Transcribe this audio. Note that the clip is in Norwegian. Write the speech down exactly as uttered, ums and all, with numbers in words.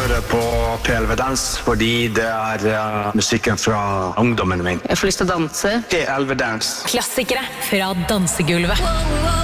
hører på P L V Dans fordi det er uh, musikken fra ungdommen min. Jeg får lyst til å danse. P L V Dans. Klassikere fra dansegulvet.